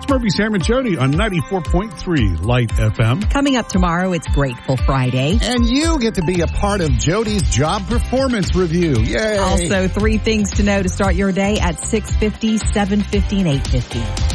It's Murphy, Sam, and Jody on 94.3 Light FM. Coming up tomorrow, it's Grateful Friday. And you get to be a part of Jody's job performance review. Yay! Also, 3 things to know to start your day at 6:50, 7:50, and 8:50.